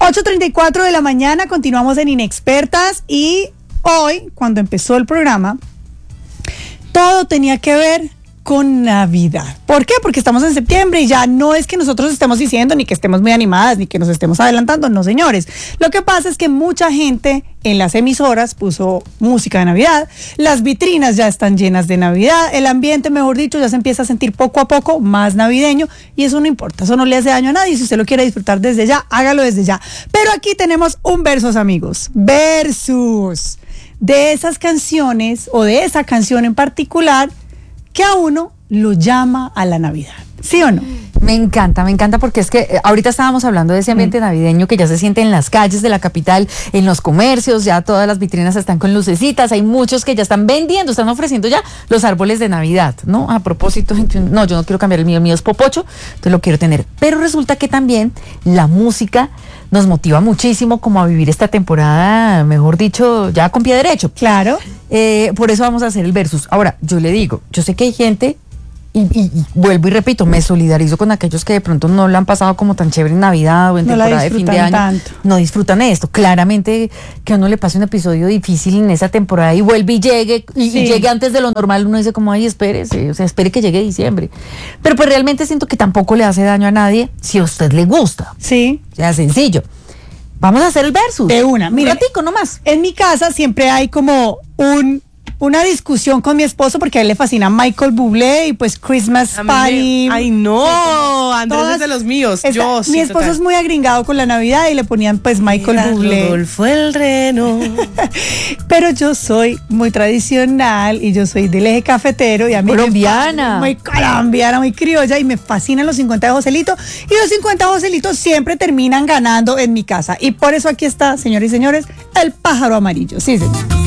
8:34 de la mañana, continuamos en Inexpertas y hoy, cuando empezó el programa, todo tenía que ver con Navidad. ¿Por qué? Porque estamos en septiembre y ya no es que nosotros estemos diciendo ni que estemos muy animadas ni que nos estemos adelantando, no señores. Lo que pasa es que mucha gente en las emisoras puso música de Navidad, las vitrinas ya están llenas de Navidad, el ambiente, mejor dicho, ya se empieza a sentir poco a poco más navideño y eso no importa, eso no le hace daño a nadie. Si usted lo quiere disfrutar desde ya, hágalo desde ya. Pero aquí tenemos un versus, amigos, versus de esas canciones o de esa canción en particular que a uno lo llama a la Navidad, ¿sí o no? Me encanta porque es que ahorita estábamos hablando de ese ambiente navideño que ya se siente en las calles de la capital, en los comercios, ya todas las vitrinas están con lucecitas, hay muchos que ya están vendiendo, están ofreciendo ya los árboles de Navidad, ¿no? A propósito, no, yo no quiero cambiar el mío es popocho, entonces lo quiero tener. Pero resulta que también la música nos motiva muchísimo como a vivir esta temporada, mejor dicho, ya con pie derecho. Claro. Por eso vamos a hacer el versus. Ahora, yo le digo, yo sé que hay gente, y vuelvo y repito, me solidarizo con aquellos que de pronto no la han pasado como tan chévere en Navidad o en temporada de fin de año. Tanto. No disfrutan de esto. Claramente que a uno le pase un episodio difícil en esa temporada y vuelve y llegue, y llegue antes de lo normal, uno dice como, ay, espérese, o sea, espere que llegue diciembre. Pero pues realmente siento que tampoco le hace daño a nadie si a usted le gusta. Sí. O sea, sencillo. Vamos a hacer el versus. De una. Miren, un ratico nomás. En mi casa siempre hay como una discusión con mi esposo porque a él le fascina Michael Bublé y pues Christmas Party. Ay, no, Andrés todas, es de los míos. Mi esposo es muy agringado con la Navidad y le ponían pues Michael Bublé. Rodolfo el Reno. Pero yo soy muy tradicional y yo soy del eje cafetero y a mí colombiana. Muy colombiana, muy criolla y me fascinan los 50 de Joselito y los 50 de Joselito siempre terminan ganando en mi casa y por eso aquí está, señores y señores, el pájaro amarillo. Sí, señor.